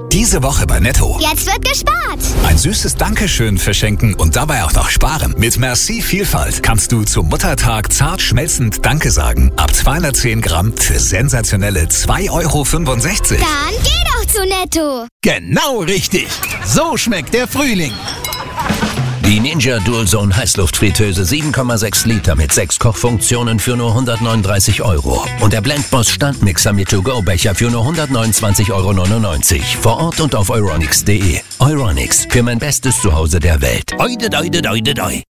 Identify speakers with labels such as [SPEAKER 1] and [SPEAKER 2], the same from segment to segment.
[SPEAKER 1] Diese Woche bei Netto.
[SPEAKER 2] Jetzt wird gespart.
[SPEAKER 1] Ein süßes Dankeschön verschenken und dabei auch noch sparen. Mit Merci Vielfalt kannst du zum Muttertag zart schmelzend Danke sagen. Ab 210 Gramm für sensationelle 2,65 Euro.
[SPEAKER 2] Dann geh doch zu Netto.
[SPEAKER 3] Genau richtig. So schmeckt der Frühling.
[SPEAKER 4] Die Ninja Dual-Zone Heißluftfritteuse 7,6 Liter mit 6 Kochfunktionen für nur 139 Euro. Und der Blendboss Standmixer mit To-Go-Becher für nur 129,99 Euro. Vor Ort und auf euronics.de. Euronics, für mein bestes Zuhause der Welt. Oide, doide, doide, doi.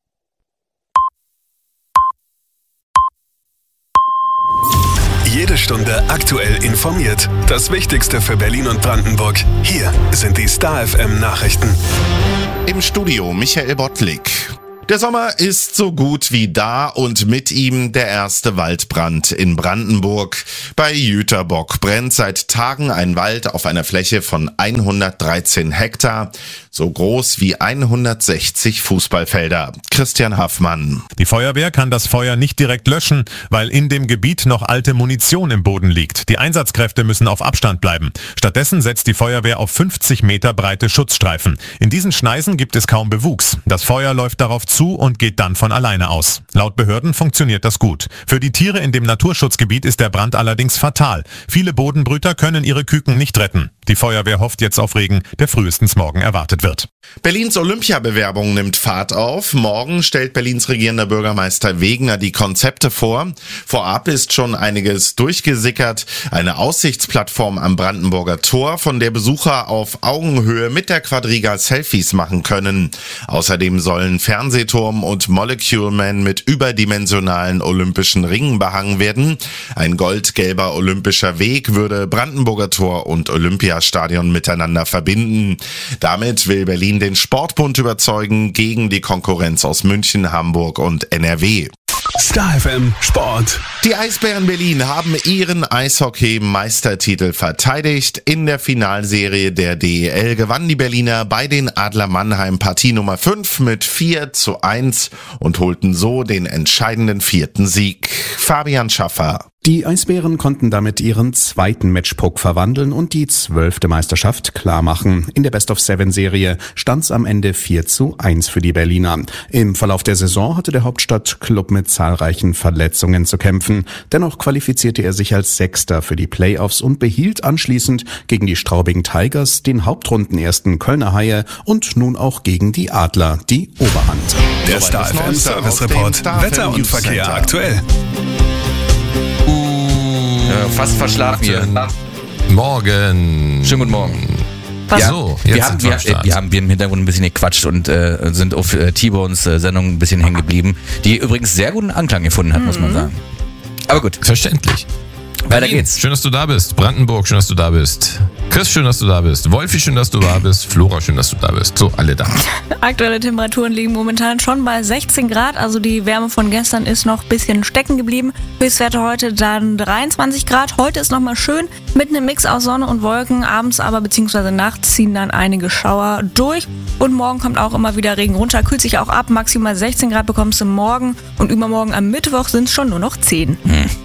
[SPEAKER 5] Jede Stunde aktuell informiert. Das Wichtigste für Berlin und Brandenburg. Hier sind die Star FM Nachrichten.
[SPEAKER 6] Im Studio Michael Bottlik. Der Sommer ist so gut wie da und mit ihm der erste Waldbrand in Brandenburg. Bei Jüterbock brennt seit Tagen ein Wald auf einer Fläche von 113 Hektar, so groß wie 160 Fußballfelder. Christian Haffmann.
[SPEAKER 7] Die Feuerwehr kann das Feuer nicht direkt löschen, weil in dem Gebiet noch alte Munition im Boden liegt. Die Einsatzkräfte müssen auf Abstand bleiben. Stattdessen setzt die Feuerwehr auf 50 Meter breite Schutzstreifen. In diesen Schneisen gibt es kaum Bewuchs. Das Feuer läuft darauf zu und geht dann von alleine aus. Laut Behörden funktioniert das gut. Für die Tiere in dem Naturschutzgebiet ist der Brand allerdings fatal. Viele Bodenbrüter können ihre Küken nicht retten. Die Feuerwehr hofft jetzt auf Regen, der frühestens morgen erwartet wird.
[SPEAKER 6] Berlins Olympiabewerbung nimmt Fahrt auf. Morgen stellt Berlins regierender Bürgermeister Wegener die Konzepte vor. Vorab ist schon einiges durchgesickert. Eine Aussichtsplattform am Brandenburger Tor, von der Besucher auf Augenhöhe mit der Quadriga Selfies machen können. Außerdem sollen Fernsehturm und Molecule Man mit überdimensionalen olympischen Ringen behangen werden. Ein goldgelber olympischer Weg würde Brandenburger Tor und Olympiastadion miteinander verbinden. Damit will Berlin den Sportbund überzeugen gegen die Konkurrenz aus München, Hamburg und NRW.
[SPEAKER 5] Star FM Sport.
[SPEAKER 6] Die Eisbären Berlin haben ihren Eishockey-Meistertitel verteidigt. In der Finalserie der DEL gewannen die Berliner bei den Adler Mannheim Partie Nummer 5 mit 4:1 und holten so den entscheidenden 4. Sieg. Fabian Schaffer.
[SPEAKER 8] Die Eisbären konnten damit ihren zweiten Matchpuck verwandeln und die 12. Meisterschaft klarmachen. In der Best-of-7-Serie stand's am Ende 4:1 für die Berliner. Im Verlauf der Saison hatte der Hauptstadtklub mit zahlreichen Verletzungen zu kämpfen. Dennoch qualifizierte er sich als Sechster für die Playoffs und behielt anschließend gegen die Straubigen Tigers, den Hauptrundenersten Kölner Haie und nun auch gegen die Adler die Oberhand.
[SPEAKER 5] Der Star FM Service Report. Wetter und Verkehr aktuell.
[SPEAKER 9] Fast verschlafen hier.
[SPEAKER 3] Morgen.
[SPEAKER 9] Schönen guten Morgen.
[SPEAKER 3] Ja, so, jetzt
[SPEAKER 9] wir haben im Hintergrund ein bisschen gequatscht und sind auf T-Bones Sendung ein bisschen hängen geblieben, die übrigens sehr guten Anklang gefunden hat, muss man sagen. Aber gut.
[SPEAKER 3] Verständlich.
[SPEAKER 9] Weiter
[SPEAKER 3] Berlin,
[SPEAKER 9] geht's.
[SPEAKER 3] Schön, dass du da bist. Brandenburg, schön, dass du da bist. Chris, schön, dass du da bist. Wolfi, schön, dass du da bist. Flora, schön, dass du da bist. So, alle da.
[SPEAKER 10] Aktuelle Temperaturen liegen momentan schon bei 16 Grad. Also die Wärme von gestern ist noch ein bisschen stecken geblieben. Höchstwerte heute dann 23 Grad. Heute ist nochmal schön mit einem Mix aus Sonne und Wolken. Abends aber bzw. nachts ziehen dann einige Schauer durch. Und morgen kommt auch immer wieder Regen runter. Kühlt sich auch ab. Maximal 16 Grad bekommst du morgen. Und übermorgen am Mittwoch sind es schon nur noch 10.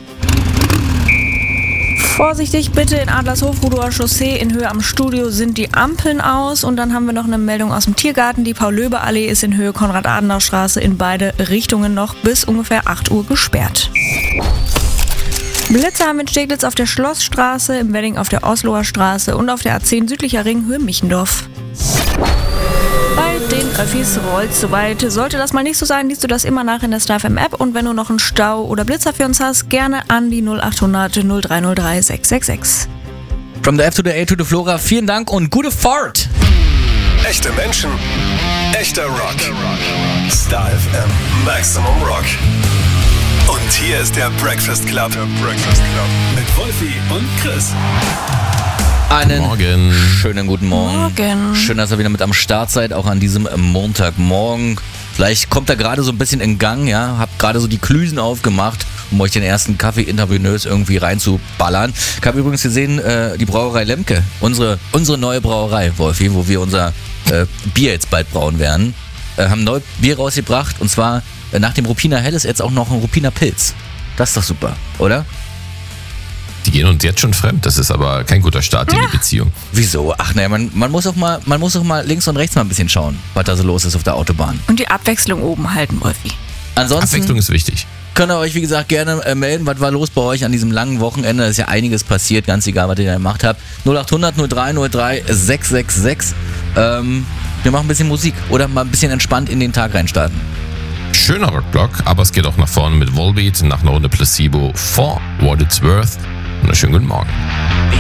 [SPEAKER 10] Vorsichtig bitte, in Adlershof, Rudower Chaussee in Höhe am Studio sind die Ampeln aus. Und dann haben wir noch eine Meldung aus dem Tiergarten. Die Paul-Löbe-Allee ist in Höhe Konrad-Adenauer-Straße in beide Richtungen noch bis ungefähr 8 Uhr gesperrt. Blitze haben wir in Steglitz auf der Schlossstraße, im Wedding auf der Osloer Straße und auf der A10 südlicher Ring Höhe Michendorf. Bei den Öffis rollt's soweit. Sollte das mal nicht so sein, liest du das immer nach in der Star FM App. Und wenn du noch einen Stau oder Blitzer für uns hast, gerne an die 0800 0303 666.
[SPEAKER 9] From the F to the A to the Flora, vielen Dank und gute Fahrt.
[SPEAKER 5] Echte Menschen, echter Rock. Star FM Maximum Rock. Und hier ist der Breakfast Club. Mit Wolfi und Chris.
[SPEAKER 9] Einen
[SPEAKER 3] Morgen.
[SPEAKER 9] schönen guten Morgen. Schön, dass ihr wieder mit am Start seid, auch an diesem Montagmorgen. Vielleicht kommt er gerade so ein bisschen in Gang, ja. Habt gerade so die Klüsen aufgemacht, um euch den ersten Kaffee intravenös irgendwie reinzuballern. Ich habe übrigens gesehen, die Brauerei Lemke, unsere neue Brauerei, Wolfi, wo wir unser Bier jetzt bald brauen werden, haben neu Bier rausgebracht. Und zwar nach dem Ruppiner Helles jetzt auch noch ein Ruppiner Pilz. Das ist doch super, oder?
[SPEAKER 3] Die gehen uns jetzt schon fremd. Das ist aber kein guter Start in die Beziehung.
[SPEAKER 9] Wieso? Ach naja, man muss auch mal links und rechts mal ein bisschen schauen, was da so los ist auf der Autobahn.
[SPEAKER 10] Und die Abwechslung oben halten, Wolfi.
[SPEAKER 9] Ansonsten
[SPEAKER 3] Abwechslung ist wichtig.
[SPEAKER 9] Könnt ihr euch, wie gesagt, gerne melden. Was war los bei euch an diesem langen Wochenende? Da ist ja einiges passiert, ganz egal, was ihr da gemacht habt. 0800 0303 666. Wir machen ein bisschen Musik oder mal ein bisschen entspannt in den Tag reinstarten.
[SPEAKER 3] Schöner Rockblock, aber es geht auch nach vorne mit Volbeat nach einer Runde Placebo for What It's Worth. Und einen schönen guten Morgen.